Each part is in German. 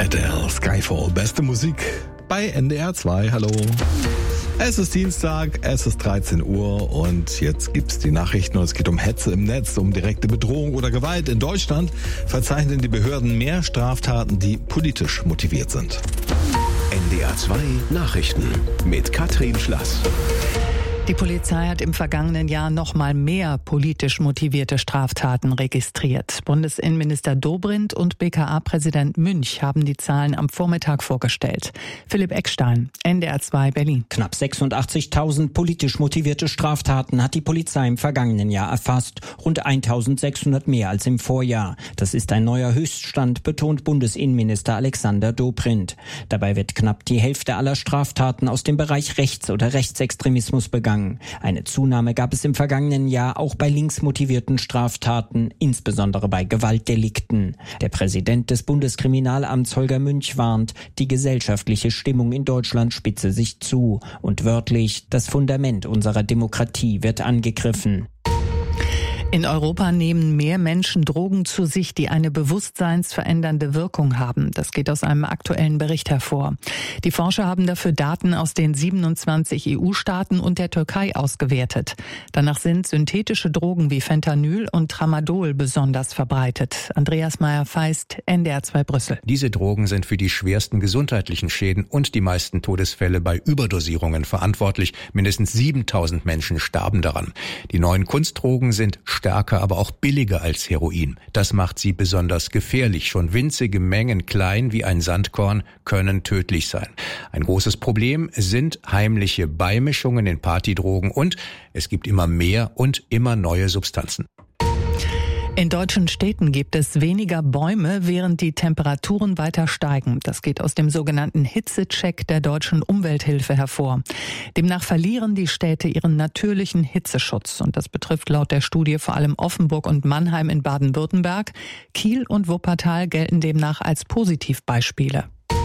Adele, Skyfall, beste Musik bei NDR 2. Hallo. Es ist Dienstag, es ist 13 Uhr und jetzt gibt's die Nachrichten und es geht um Hetze im Netz, um direkte Bedrohung oder Gewalt. In Deutschland verzeichnen die Behörden mehr Straftaten, die politisch motiviert sind. NDR 2 Nachrichten mit Katrin Schlass. Die Polizei hat im vergangenen Jahr noch mal mehr politisch motivierte Straftaten registriert. Bundesinnenminister Dobrindt und BKA-Präsident Münch haben die Zahlen am Vormittag vorgestellt. Philipp Eckstein, NDR 2 Berlin. Knapp 86.000 politisch motivierte Straftaten hat die Polizei im vergangenen Jahr erfasst. Rund 1.600 mehr als im Vorjahr. Das ist ein neuer Höchststand, betont Bundesinnenminister Alexander Dobrindt. Dabei wird knapp die Hälfte aller Straftaten aus dem Bereich Rechts- oder Rechtsextremismus begangen. Eine Zunahme gab es im vergangenen Jahr auch bei linksmotivierten Straftaten, insbesondere bei Gewaltdelikten. Der Präsident des Bundeskriminalamts Holger Münch warnt, die gesellschaftliche Stimmung in Deutschland spitze sich zu. Und wörtlich, das Fundament unserer Demokratie wird angegriffen. In Europa nehmen mehr Menschen Drogen zu sich, die eine bewusstseinsverändernde Wirkung haben. Das geht aus einem aktuellen Bericht hervor. Die Forscher haben dafür Daten aus den 27 EU-Staaten und der Türkei ausgewertet. Danach sind synthetische Drogen wie Fentanyl und Tramadol besonders verbreitet. Andreas Meyer-Feist, NDR 2 Brüssel. Diese Drogen sind für die schwersten gesundheitlichen Schäden und die meisten Todesfälle bei Überdosierungen verantwortlich. Mindestens 7.000 Menschen starben daran. Die neuen Kunstdrogen sind stärker, aber auch billiger als Heroin. Das macht sie besonders gefährlich. Schon winzige Mengen, klein wie ein Sandkorn, können tödlich sein. Ein großes Problem sind heimliche Beimischungen in Partydrogen und es gibt immer mehr und immer neue Substanzen. In deutschen Städten gibt es weniger Bäume, während die Temperaturen weiter steigen. Das geht aus dem sogenannten Hitzecheck der Deutschen Umwelthilfe hervor. Demnach verlieren die Städte ihren natürlichen Hitzeschutz. Und das betrifft laut der Studie vor allem Offenburg und Mannheim in Baden-Württemberg. Kiel und Wuppertal gelten demnach als Positivbeispiele.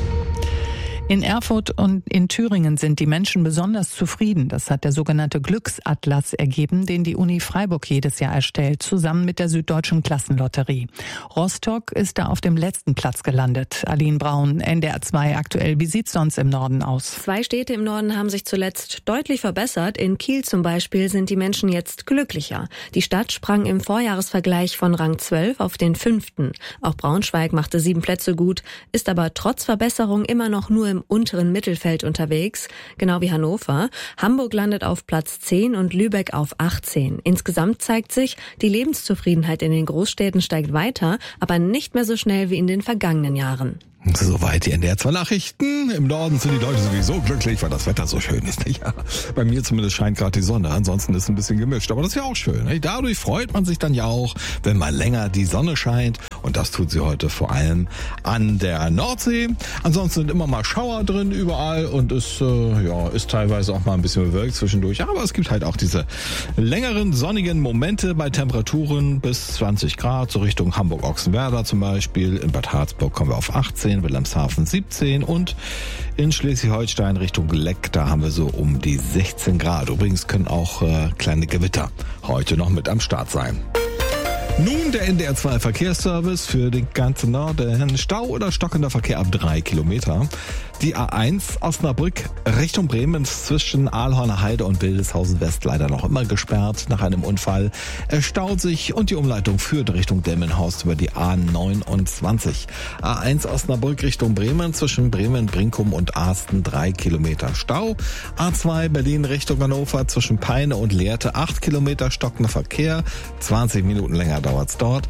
In Erfurt und in Thüringen sind die Menschen besonders zufrieden. Das hat der sogenannte Glücksatlas ergeben, den die Uni Freiburg jedes Jahr erstellt, zusammen mit der Süddeutschen Klassenlotterie. Rostock ist da auf dem letzten Platz gelandet. Aline Braun, NDR 2 aktuell. Wie sieht's sonst im Norden aus? 2 Städte im Norden haben sich zuletzt deutlich verbessert. In Kiel zum Beispiel sind die Menschen jetzt glücklicher. Die Stadt sprang im Vorjahresvergleich von Rang 12 auf den 5. Auch Braunschweig machte 7 Plätze gut, ist aber trotz Verbesserung immer noch nur im unteren Mittelfeld unterwegs, genau wie Hannover. Hamburg landet auf Platz 10 und Lübeck auf 18. Insgesamt zeigt sich, die Lebenszufriedenheit in den Großstädten steigt weiter, aber nicht mehr so schnell wie in den vergangenen Jahren. Soweit die NDR 2 Nachrichten. Im Norden sind die Leute sowieso glücklich, weil das Wetter so schön ist. Ja, bei mir zumindest scheint gerade die Sonne, ansonsten ist es ein bisschen gemischt. Aber das ist ja auch schön. Dadurch freut man sich dann ja auch, wenn mal länger die Sonne scheint. Und das tut sie heute vor allem an der Nordsee. Ansonsten sind immer mal Schauer drin überall und es ist teilweise auch mal ein bisschen bewölkt zwischendurch. Aber es gibt halt auch diese längeren sonnigen Momente bei Temperaturen bis 20 Grad, so Richtung Hamburg-Ochsenwerder zum Beispiel. In Bad Harzburg kommen wir auf 18. Wilhelmshaven 17 und in Schleswig-Holstein Richtung Leck, da haben wir so um die 16 Grad. Übrigens können auch kleine Gewitter heute noch mit am Start sein. Nun der NDR 2 Verkehrsservice für den ganzen Norden. Stau oder stockender Verkehr ab 3 Kilometer. Die A1 Osnabrück Richtung Bremen zwischen Aalhorner Heide und Wildeshausen West leider noch immer gesperrt nach einem Unfall. Es staut sich und die Umleitung führt Richtung Delmenhorst über die A29. A1 Osnabrück Richtung Bremen zwischen Bremen, Brinkum und Ahsten 3 Kilometer Stau. A2 Berlin Richtung Hannover zwischen Peine und Lehrte 8 Kilometer stockender Verkehr. 20 Minuten länger dauert's dort.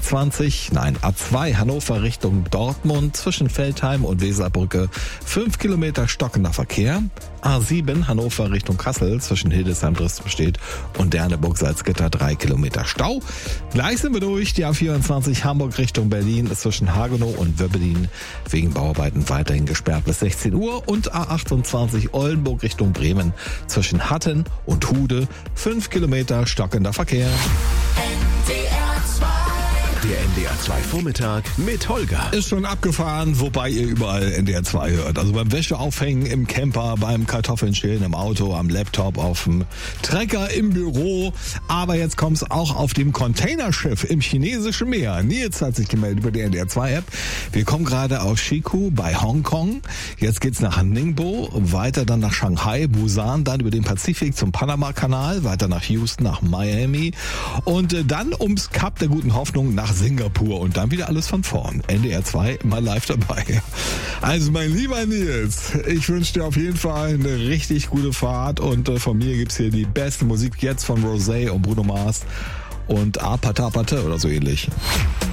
A2 Hannover Richtung Dortmund zwischen Veltheim und Weserbrücke 5 Kilometer stockender Verkehr. A7 Hannover Richtung Kassel zwischen Hildesheim Dresden-Bestedt und Derneburg-Salzgitter 3 Kilometer Stau. Gleich sind wir durch. Die A24 Hamburg Richtung Berlin ist zwischen Hagenow und Wöbbelin wegen Bauarbeiten weiterhin gesperrt bis 16 Uhr. Und A28 Oldenburg Richtung Bremen zwischen Hatten und Hude 5 Kilometer stockender Verkehr. NDR 2 Der NDR 2 Vormittag mit Holger. Ist schon abgefahren, wobei ihr überall NDR 2 hört. Also beim Wäscheaufhängen im Camper, beim Kartoffeln schälen im Auto, am Laptop, auf dem Trecker, im Büro. Aber jetzt kommt's auch auf dem Containerschiff im chinesischen Meer. Nils hat sich gemeldet über die NDR 2 App. Wir kommen gerade aus Xikou bei Hongkong. Jetzt geht's nach Ningbo, weiter dann nach Shanghai, Busan, dann über den Pazifik zum Panama-Kanal, weiter nach Houston, nach Miami und dann ums Kap der Guten Hoffnung nach Singapur und dann wieder alles von vorn. NDR 2 mal live dabei. Also mein lieber Nils, ich wünsche dir auf jeden Fall eine richtig gute Fahrt und von mir gibt's hier die beste Musik jetzt von Rosé und Bruno Mars und Apatapate oder so ähnlich.